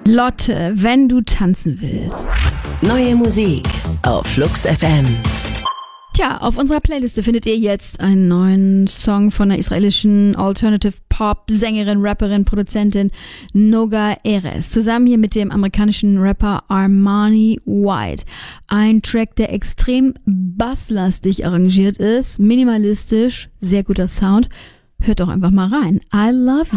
Lotte, wenn du tanzen willst. Neue Musik auf Flux FM. Tja, auf unserer Playliste findet ihr jetzt einen neuen Song von der israelischen Alternative Pop Sängerin, Rapperin, Produzentin Noga Erez. Zusammen hier mit dem amerikanischen Rapper Armani White. Ein Track, der extrem basslastig arrangiert ist, minimalistisch, sehr guter Sound. Hört doch einfach mal rein. I love